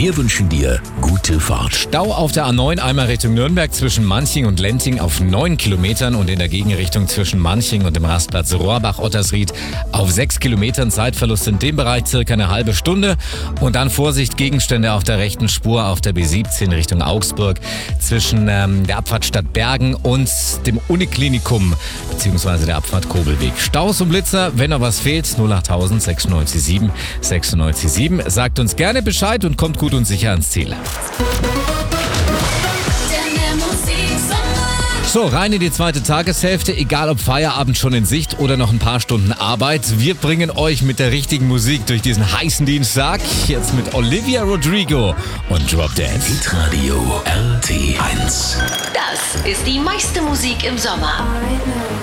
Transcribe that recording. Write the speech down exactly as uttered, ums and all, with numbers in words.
Wir wünschen dir gute Fahrt. Stau auf der A neun einmal Richtung Nürnberg zwischen Manching und Lenting auf neun Kilometern und in der Gegenrichtung zwischen Manching und dem Rastplatz Rohrbach-Ottersried auf sechs Kilometern. Zeitverlust in dem Bereich circa eine halbe Stunde. Und dann Vorsicht, Gegenstände auf der rechten Spur auf der B siebzehn Richtung Augsburg zwischen ähm, der Abfahrt Stadtbergen und dem Uniklinikum bzw. der Abfahrt Kobelweg. Staus und Blitzer, wenn noch was fehlt, null achttausend sechsundneunzig sieben sechsundneunzig sieben. Sagt uns gerne Bescheid und kommt gut und sicher ans Ziel. So, rein in die zweite Tageshälfte, egal ob Feierabend schon in Sicht oder noch ein paar Stunden Arbeit. Wir bringen euch mit der richtigen Musik durch diesen heißen Dienstag. Jetzt mit Olivia Rodrigo und Drop Dance. Hitradio R T eins. Das ist die meiste Musik im Sommer.